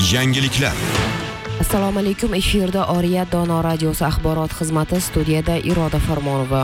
Yangiliklar. Assalomu alaykum. Efirda Oriyat Dono radiosi axborot xizmati, studiyada Iroda Farmonova.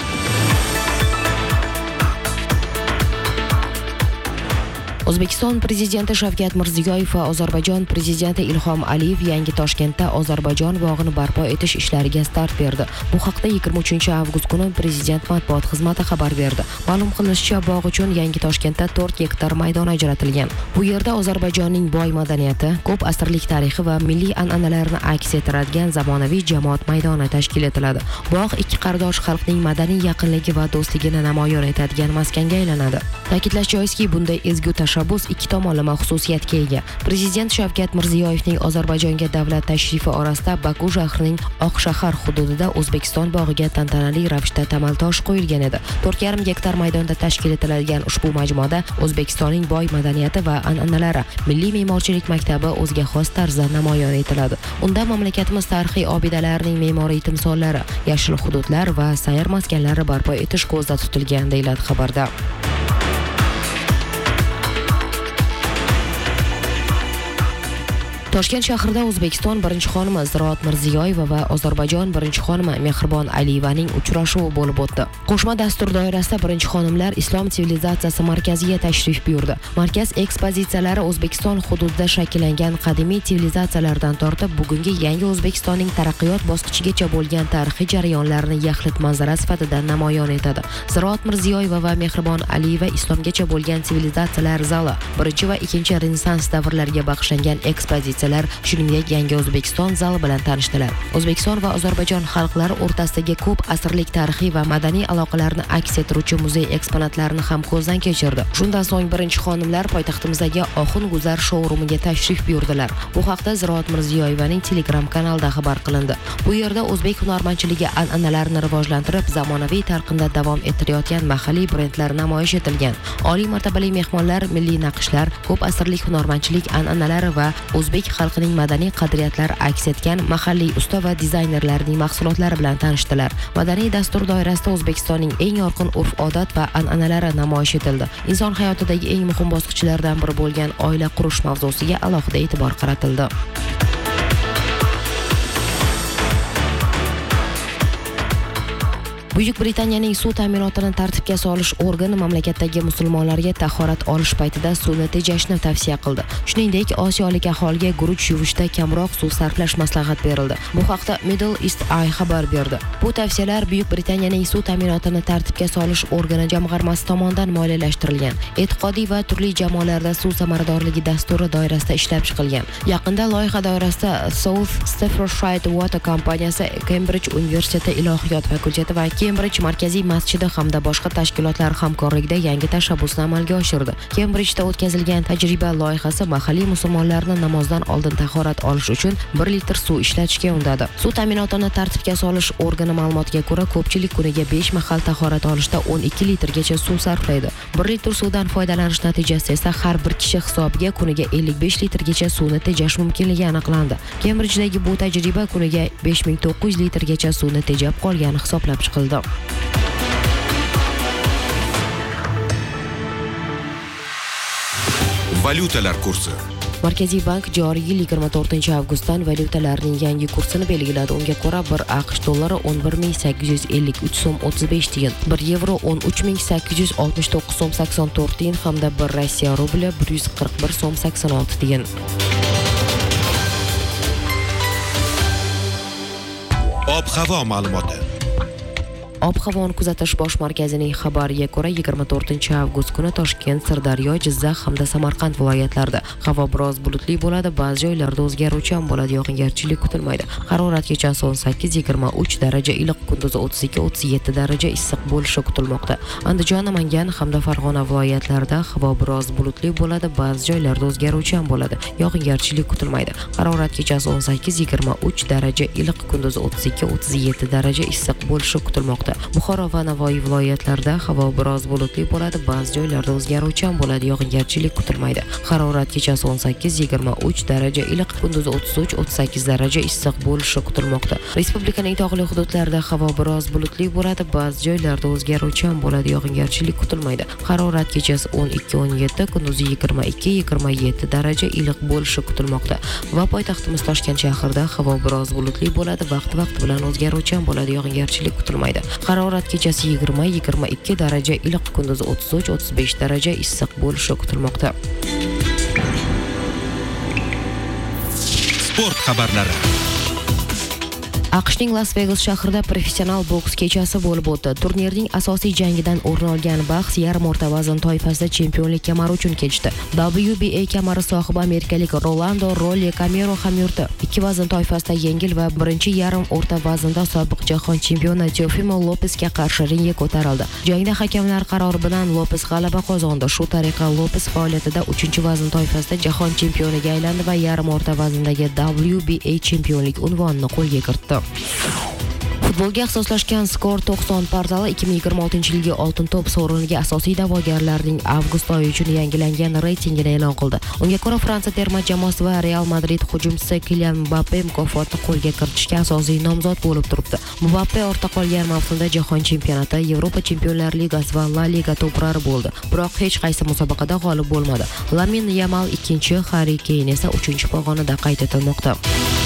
O'zbekiston prezidenti Shavkat Mirziyoyev va Ozarbayjon prezidenti Ilhom Aliyev yangi Toshkentda Ozarbayjon bog'ini barpo etish ishlariga start berdi. Bu haqda 23-avgust kuni prezident matbuot xizmati xabar berdi. Ma'lum qilinishicha, bog' uchun yangi Toshkentda 4 gektar maydon ajratilgan. Bu yerda Ozarbayjonning boy madaniyati, ko'p asrlik tarixi va milliy an'analarini aks ettiradigan zamonaviy jamoat maydoni tashkil etiladi. Bog' ikki qardosh xalqning madaniy yaqinligi va do'stligini namoyon etadigan maskanga aylanadi. Ta'kidlash joizki, bunday ezgu tashabbus ikki tomonlama xususiyatga ega. Prezident Shavkat Mirziyoyevning Ozarbayjonga davlat tashrifi orasida Baku shahrining Oqshahar hududida O'zbekiston bog'iga tantanali ravishda tamal tosh qo'yilgan edi. 4,5 gektar maydonda tashkil etiladigan ushbu majmuada O'zbekistonning boy madaniyati va an'analari, milliy me'morchilik maktabi o'ziga xos tarzda namoyon etiladi. Unda mamlakatimiz tarixiy obidalarining me'moriy timsollari, yashil hududlar va sayr maskanlari barpo etish ko'zda tutilgan, deyiladi xabarda. Toshkent shahrida O'zbekiston birinchi xonimi Ziroat Mirziyoyeva va Ozarbayjon birinchi xonimi Mehribon Aliyevaning uchrashuvi bo'lib o'tdi. Qo'shma dastur doirasida birinchi xonimlar Islom sivilizatsiyasi markaziga tashrif buyurdi. Markaz ekspozitsiyalari O'zbekiston hududida shakllangan qadimiy sivilizatsiyalardan tortib bugungi yangi O'zbekistonning taraqqiyot bosqichigacha bo'lgan tarixiy jarayonlarni yaxlit manzara sifatida namoyon etadi. Ziroat Mirziyoyeva va Mehribon Aliyeva islomgacha bo'lgan sivilizatsiyalar zali, birinchi va ikkinchi Renessans davrlariga bag'ishlangan ekspozitsiya, shuningdek yangi O'zbekiston zali bilan tanishdilar. O'zbekiston va Ozarbayjon xalqlari o'rtasidagi ko'p asrlik tarixiy va madaniy aloqalarni aks ettiruvchi muzey eksponatlarini ham ko'zdan kechirdi. Shundan so'ng birinchi xonimlar poytaxtimizdagi Oxun Guzar shourumiga tashrif buyurdilar. Bu haqda Ziroat Mirziyoyevaning Telegram kanalida xabar qilindi. Bu yerda o'zbek hunarmandchiligi an'analarini rivojlantirib, zamonaviy talqinda davom ettirayotgan mahalliy brendlar namoyish etilgan. Oliy martabali mehmonlar milliy naqshlar, ko'p asrlik hunarmandchilik an'analari va o'zbek xalqining madaniy qadriyatlari aks etgan mahalliy usta va dizaynerlarning mahsulotlari bilan tanishdilar. Madaniy dastur doirasida O'zbekistonning eng yorqin urf-odat va an'analari namoyish etildi. Inson hayotidagi eng muhim bosqichlardan biri bo'lgan oila qurish mavzusiga alohida e'tibor qaratildi. Buyuk Britaniyaning suv ta'minotini tartibga solish organi mamlakatdagi musulmonlarga tahorat olish paytida suvni tejashni tavsiya qildi. Shuningdek, osiyolik aholiga guruch yuvishda kamroq suv sarflash maslahat berildi. Bu haqda Middle East Eye xabar berdi. Bu tavsiyalar Buyuk Britaniyaning suv ta'minotini tartibga solish organi jamg'armasi tomonidan moliyalashtirilgan. E'tiqodiy va turli jamoalarda suv samaradorligi dasturi doirasida ishlab chiqilgan. Yaqinda loyiha doirasida South Staffordshire Water kompaniyasi, Cambridge universiteti ilohiyot fakulteti va Cambridge markaziy masjidi hamda boshqa tashkilotlar hamkorligida yangi tashabbusni amalga oshirdi. Cambridgeda o'tkazilgan tajriba loyihasi mahalliy musulmonlarni namozdan oldin tahorat olish uchun 1 litr suv ishlatishga undadi. Suv ta'minotini tartibga solish organi ma'lumotiga ko'ra, ko'pchilik kuniga 5 mahal tahorat olishda 12 litrgacha suv sarflaydi. 1 litr suvdan foydalanish natijasida esa har bir kishi hisobiga kuniga 55 litrgacha suvni tejash mumkinligi aniqlandi. Cambridgedagi bu tajriba kuniga 5900 litrgacha suvni tejab qolgani hisoblab chiqildi. Valyutalar kursi. Markaziy bank joriy yil 24-avgustdan valyutalarning yangi kursini belgiladi. Unga ko'ra 1 AQSh dollari 11853 so'm 35 tiyin, 1 yevro 13869 so'm 84 tiyin hamda 1 Rossiya rubli 141 so'm 86 tiyin. Ob-havo ma'lumoti. Ob-havoni kuzatish bosh markazining xabariga ko'ra 24-avgust kuni Toshkent, Sirdaryo, Jizzax hamda Samarqand viloyatlarida havo biroz bulutli bo'ladi, ba'zi joylarda o'zgaruvchan bo'ladi, yog'ingarchilik kutilmaydi. Harorat kechasi 18-23 daraja iliq, kunduzi 32-37 daraja issiq bo'lishi kutilmoqda. Andijon, Namangan hamda Farg'ona viloyatlarida havo biroz bulutli bo'ladi, ba'zi joylarda o'zgaruvchan bo'ladi, yog'ingarchilik kutilmaydi. Harorat kechasi 18-23 daraja iliq, kunduzi 32-37 daraja issiq bo'lishi kutilmoqda. kutilmoqda. Buxoro va Navoiy viloyatlarida havo biroz bulutli bo'ladi, ba'zi joylarda o'zgaruvchan bo'ladi, yog'ingarchilik kutilmaydi. Harorat kechasi 18-23 daraja, iliq kunduzi 33-38 daraja issiq bo'lishi kutilmoqda. Respublikaning tog'li hududlarida havo biroz bulutli bo'ladi, ba'zi joylarda o'zgaruvchan bo'ladi, yog'ingarchilik kutilmaydi. Harorat kechasi 12-17, kunduzi 22-27 daraja iliq bo'lishi kutilmoqda. Va poytaxtimiz Toshkent shahrida havo biroz bulutli bo'ladi, vaqti bilan o'zgaruvchan bo'ladi, yog'ingarchilik kutilmaydi. Harorat kechasi 20-22 daraja, iliq kunduzi 33-35 daraja issiq bo'lishi kutilmoqda. Sport xabarlari. AQShning Las Vegas shahrida professional boks kechasi bo'lib o'tdi. Turnirning asosiy jangidan o'rin olgan bahs yarim o'rta vazn toifasida chempionlik kamari uchun kechdi. WBA kamari sohibi amerikalik Rolando Rolly Camero ham yurdi. Ikki vazn toifasida yengil va birinchi yarim o'rta vaznda sobiq jahon chempioni Teofimo Lopesga qarshi ringga ko'tarildi. Jangda hakamlar qarori bilan Lopes g'alaba qozondi. Shu tariqa Lopes faoliyatida 3-vazn toifasida jahon chempioniga aylandi va yarim o'rta vazndagi WBA chempionlik unvonini qo'lga kiritdi. Futbolga ixtisoslashgan Skor 90 portali 2026-yilgi Oltin to'p sovriniga asosiy da'vogarlarning avgust oyi uchun yangilangan reytingini e'lon qildi. Unga ko'ra, Fransiya terma jamoasi va Real Madrid hujumchisi Kylian Mbappe mukofotni qo'lga kiritishga asosiy nomzod bo'lib turibdi. Mbappe ortda qolgan mavsumda Jahon chempionati, Yevropa Chempionlar Ligasi va La Liga to'prari bo'ldi, biroq hech qaysi musobaqada g'olib bo'lmadi. Lamine Yamal 2-chi, Harry Kane esa 3-chi pog'onada qayd etilmoqda.